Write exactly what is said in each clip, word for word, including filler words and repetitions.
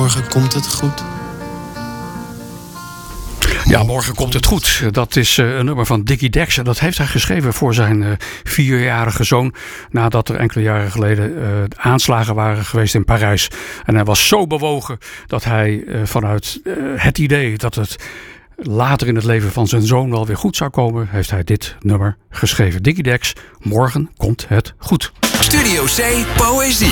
Morgen komt het goed. Ja, morgen komt het goed. Dat is uh, een nummer van Dickie Dex. En dat heeft hij geschreven voor zijn uh, vierjarige zoon. Nadat er enkele jaren geleden uh, aanslagen waren geweest in Parijs. En hij was zo bewogen dat hij uh, vanuit uh, het idee dat het later in het leven van zijn zoon wel weer goed zou komen, heeft hij dit nummer geschreven. Dickie Dex, morgen komt het goed. Studio C Poëzie.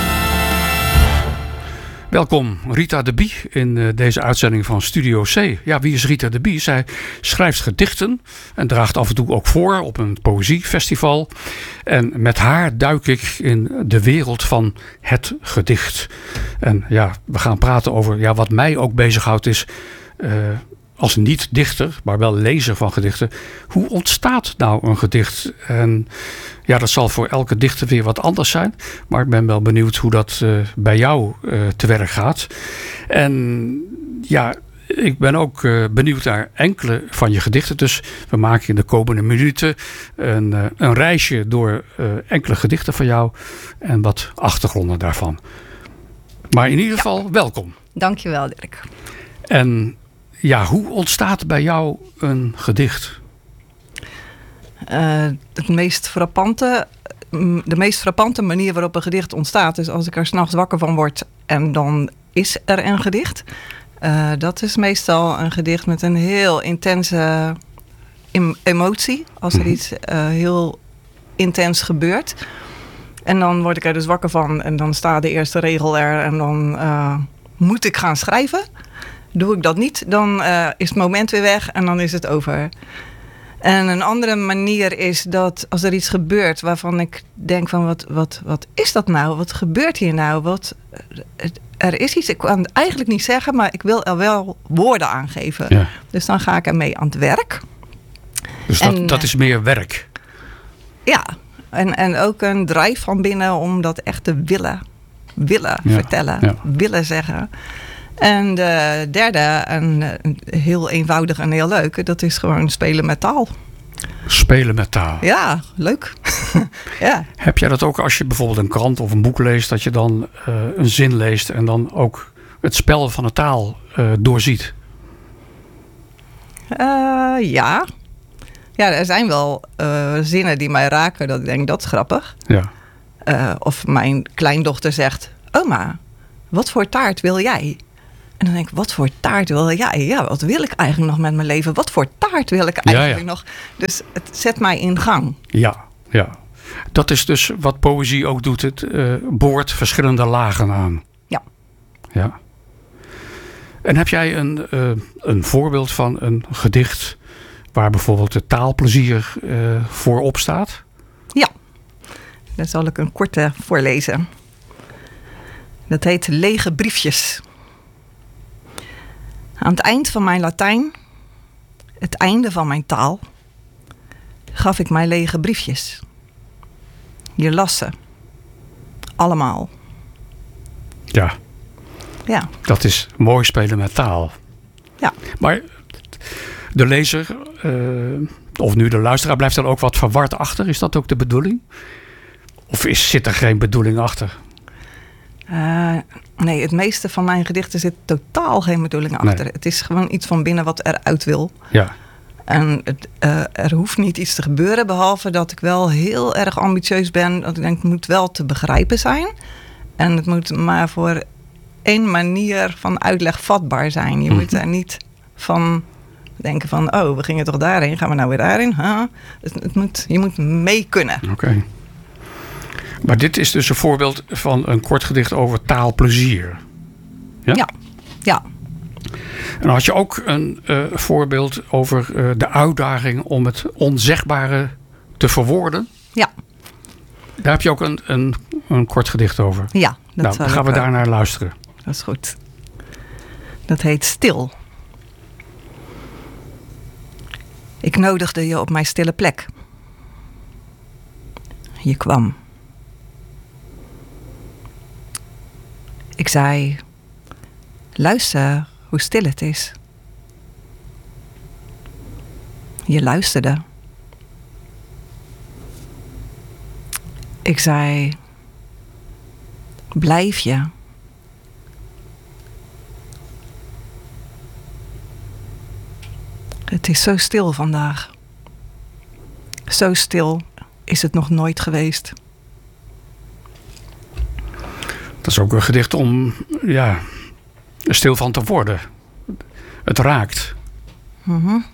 Welkom Rita de Bie in uh, deze uitzending van Studio C. Ja, wie is Rita de Bie? Zij schrijft gedichten en draagt af en toe ook voor op een poëziefestival. En met haar duik ik in de wereld van het gedicht. En ja, we gaan praten over ja, wat mij ook bezighoudt is Uh, als niet-dichter, maar wel lezer van gedichten. Hoe ontstaat nou een gedicht? En ja, dat zal voor elke dichter weer wat anders zijn. Maar ik ben wel benieuwd hoe dat uh, bij jou uh, te werk gaat. En ja, ik ben ook uh, benieuwd naar enkele van je gedichten. Dus we maken in de komende minuten een, uh, een reisje door uh, enkele gedichten van jou. En wat achtergronden daarvan. Maar in ieder geval, ja. Welkom. Dankjewel, Dirk. En ja, hoe ontstaat bij jou een gedicht? Uh, het meest frappante, de meest frappante manier waarop een gedicht ontstaat is als ik er 's nachts wakker van word en dan is er een gedicht. Uh, dat is meestal een gedicht met een heel intense em- emotie. Als er mm-hmm. iets uh, heel intens gebeurt. En dan word ik er dus wakker van en dan staat de eerste regel er en dan uh, moet ik gaan schrijven. Doe ik dat niet, dan uh, is het moment weer weg en dan is het over. En een andere manier is dat als er iets gebeurt waarvan ik denk van wat, wat, wat is dat nou? Wat gebeurt hier nou? Wat, er is iets, ik kan het eigenlijk niet zeggen, maar ik wil er wel woorden aan geven. Ja. Dus dan ga ik ermee aan het werk. Dus en, dat, dat is meer werk? Ja, en, en ook een drive van binnen om dat echt te willen, willen ja. vertellen, ja. willen zeggen. En de derde, en heel eenvoudig en heel leuk, dat is gewoon spelen met taal. Spelen met taal. Ja, leuk. ja. Heb jij dat ook als je bijvoorbeeld een krant of een boek leest, dat je dan uh, een zin leest en dan ook het spel van de taal uh, doorziet? Uh, ja. Ja, er zijn wel uh, zinnen die mij raken, dat ik denk, dat is grappig. Ja. Uh, of mijn kleindochter zegt, oma, wat voor taart wil jij? En dan denk ik, wat voor taart wil jij? Ja, wat wil ik eigenlijk nog met mijn leven? Wat voor taart wil ik eigenlijk ja, ja. nog? Dus het zet mij in gang. Ja, ja. Dat is dus wat poëzie ook doet. Het uh, boort verschillende lagen aan. Ja. Ja. En heb jij een, uh, een voorbeeld van een gedicht waar bijvoorbeeld het taalplezier uh, voorop staat? Ja. Dan zal ik een korte voorlezen. Dat heet Lege briefjes. Aan het eind van mijn Latijn, het einde van mijn taal, gaf ik mij lege briefjes. Je las ze. Allemaal. Ja. Ja. Dat is mooi spelen met taal. Ja. Maar de lezer, uh, of nu de luisteraar, blijft er ook wat verward achter. Is dat ook de bedoeling? Of is, zit er geen bedoeling achter? Uh, nee, het meeste van mijn gedichten zit totaal geen bedoeling achter. Nee. Het is gewoon iets van binnen wat eruit wil. Ja. En het, uh, er hoeft niet iets te gebeuren, behalve dat ik wel heel erg ambitieus ben. Dat ik denk, het moet wel te begrijpen zijn. En het moet maar voor één manier van uitleg vatbaar zijn. Je mm-hmm. moet er niet van denken van, oh, we gingen toch daarheen, gaan we nou weer daarin? Huh? Het, het moet, je moet mee kunnen. Oké. Okay. Maar dit is dus een voorbeeld van een kort gedicht over taalplezier. Ja? Ja. ja. En dan had je ook een uh, voorbeeld over uh, de uitdaging om het onzegbare te verwoorden. Ja. Daar heb je ook een, een, een kort gedicht over. Ja. Dat nou, dan gaan we daar naar luisteren. Dat is goed. Dat heet Stil. Ik nodigde je op mijn stille plek. Je kwam. Ik zei, luister hoe stil het is. Je luisterde. Ik zei, blijf je. Het is zo stil vandaag. Zo stil is het nog nooit geweest. Dat is ook een gedicht om ja, stil van te worden. Het raakt. Mm-hmm.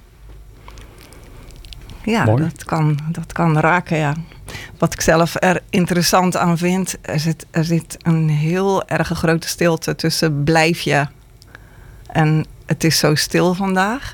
Ja, dat kan, dat kan raken, ja. Wat ik zelf er interessant aan vind, er zit, er zit een heel erg grote stilte tussen blijf je en het is zo stil vandaag.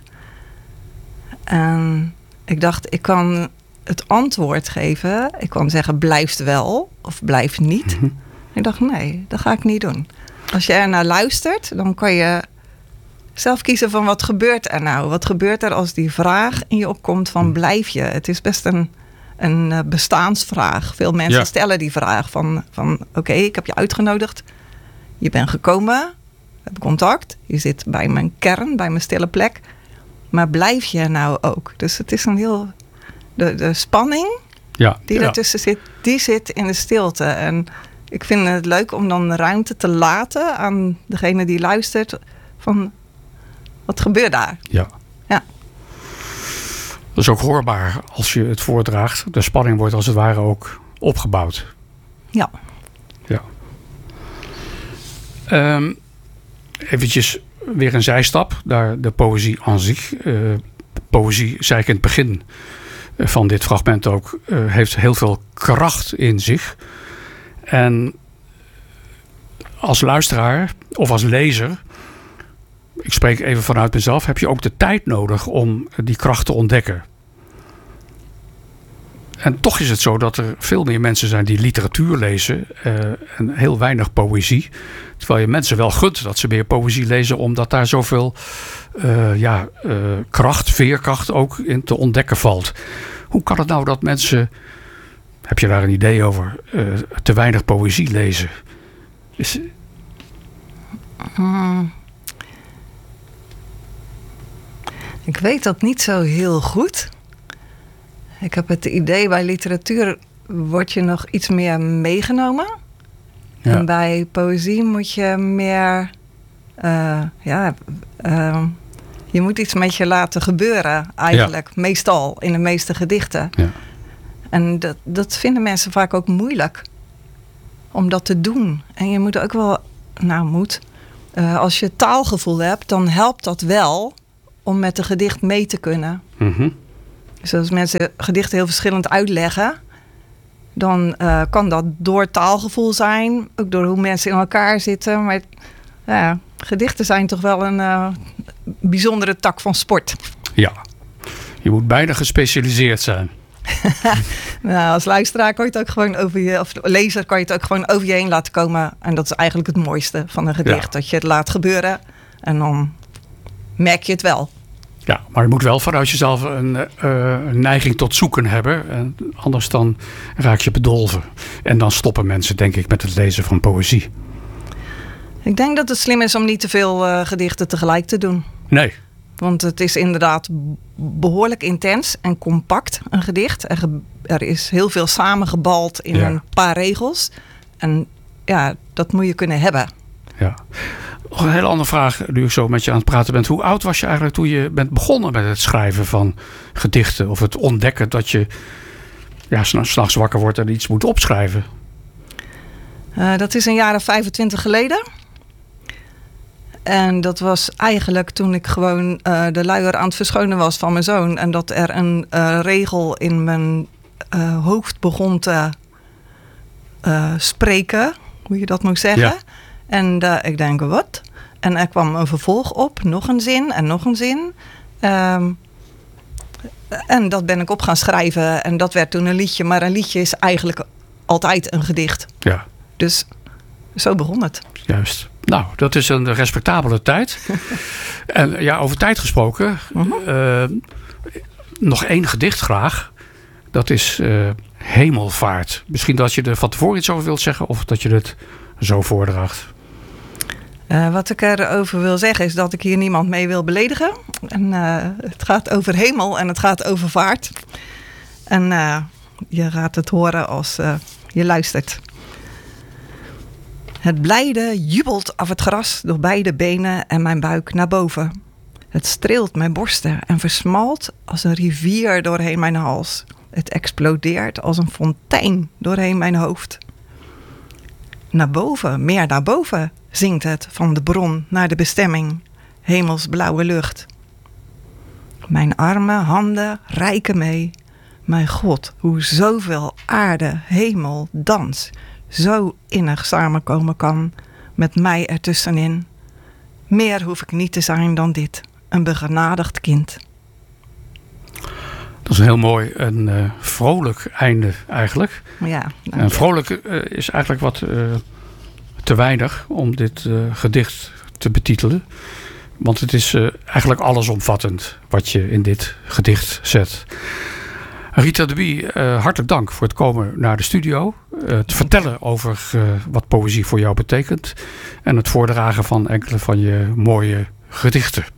En ik dacht, ik kan het antwoord geven. Ik kan zeggen, blijft wel of blijft niet. Mm-hmm. Ik dacht, nee, dat ga ik niet doen. Als je er naar luistert, dan kan je zelf kiezen van wat gebeurt er nou? Wat gebeurt er als die vraag in je opkomt van blijf je? Het is best een, een bestaansvraag. Veel mensen ja. stellen die vraag van, van oké, okay, ik heb je uitgenodigd. Je bent gekomen, we hebben contact. Je zit bij mijn kern, bij mijn stille plek. Maar blijf je nou ook? Dus het is een heel... De, de spanning ja, die ja. ertussen zit, die zit in de stilte. En ik vind het leuk om dan ruimte te laten aan degene die luistert van wat gebeurt daar? Ja. ja. Dat is ook hoorbaar als je het voordraagt. De spanning wordt als het ware ook opgebouwd. Ja. Ja. Um, eventjes weer een zijstap naar de poëzie aan zich. Uh, poëzie, zei ik in het begin van dit fragment ook, uh, heeft heel veel kracht in zich. En als luisteraar of als lezer, ik spreek even vanuit mezelf, heb je ook de tijd nodig om die kracht te ontdekken. En toch is het zo dat er veel meer mensen zijn die literatuur lezen uh, en heel weinig poëzie. Terwijl je mensen wel gunt dat ze meer poëzie lezen, omdat daar zoveel uh, ja, uh, kracht, veerkracht ook in te ontdekken valt. Hoe kan het nou dat mensen, heb je daar een idee over, uh, te weinig poëzie lezen? Is... Hmm. Ik weet dat niet zo heel goed. Ik heb het idee, bij literatuur word je nog iets meer meegenomen. Ja. En bij poëzie moet je meer... Uh, ja, uh, je moet iets met je laten gebeuren eigenlijk. Ja. Meestal, in de meeste gedichten. Ja. En dat, dat vinden mensen vaak ook moeilijk. Om dat te doen. En je moet ook wel... Nou, moet... Uh, als je taalgevoel hebt, dan helpt dat wel om met een gedicht mee te kunnen. Mm-hmm. Dus als mensen gedichten heel verschillend uitleggen, dan uh, kan dat door taalgevoel zijn, ook door hoe mensen in elkaar zitten. Maar ja, gedichten zijn toch wel een uh, bijzondere tak van sport. Ja, je moet bijna gespecialiseerd zijn. Nou, als luisteraar kan je het ook gewoon over je, of lezer kan je het ook gewoon over je heen laten komen. En dat is eigenlijk het mooiste van een gedicht, ja. Dat je het laat gebeuren en dan merk je het wel. Ja, maar je moet wel vanuit jezelf een, uh, een neiging tot zoeken hebben. En anders dan raak je bedolven. En dan stoppen mensen, denk ik, met het lezen van poëzie. Ik denk dat het slim is om niet te veel uh, gedichten tegelijk te doen. Nee. Want het is inderdaad behoorlijk intens en compact, een gedicht. Er, er is heel veel samengebald in ja. een paar regels. En ja, dat moet je kunnen hebben. Ja. Nog een hele andere vraag, nu ik zo met je aan het praten ben. Hoe oud was je eigenlijk toen je bent begonnen met het schrijven van gedichten? Of het ontdekken dat je ja, 's nachts wakker wordt en iets moet opschrijven? Uh, dat is een jaar of vijfentwintig geleden. En dat was eigenlijk toen ik gewoon uh, de luier aan het verschonen was van mijn zoon. En dat er een uh, regel in mijn uh, hoofd begon te uh, spreken. Hoe je dat moet zeggen. Ja. En uh, ik denk, wat? En er kwam een vervolg op. Nog een zin en nog een zin. Um, en dat ben ik op gaan schrijven. En dat werd toen een liedje. Maar een liedje is eigenlijk altijd een gedicht. Ja. Dus zo begon het. Juist. Nou, dat is een respectabele tijd. En ja, over tijd gesproken. Uh-huh. Uh, nog één gedicht graag. Dat is uh, Hemelvaart. Misschien dat je er van tevoren iets over wilt zeggen. Of dat je het zo voordraagt. Uh, wat ik erover wil zeggen is dat ik hier niemand mee wil beledigen. En, uh, het gaat over hemel en het gaat over vaart. En uh, je gaat het horen als uh, je luistert. Het blijde jubelt af het gras door beide benen en mijn buik naar boven. Het streelt mijn borsten en versmalt als een rivier doorheen mijn hals. Het explodeert als een fontein doorheen mijn hoofd. Naar boven, meer naar boven, zingt het van de bron naar de bestemming. Hemelsblauwe lucht. Mijn armen, handen reiken mee. Mijn God, hoe zoveel aarde, hemel, dans zo innig samenkomen kan met mij ertussenin. Meer hoef ik niet te zijn dan dit, een begenadigd kind. Dat is een heel mooi en uh, vrolijk einde eigenlijk. Ja, en vrolijk uh, is eigenlijk wat uh, te weinig om dit uh, gedicht te betitelen. Want het is uh, eigenlijk allesomvattend wat je in dit gedicht zet. Rita de Bie, uh, hartelijk dank voor het komen naar de studio. Uh, te vertellen over uh, wat poëzie voor jou betekent. En het voordragen van enkele van je mooie gedichten.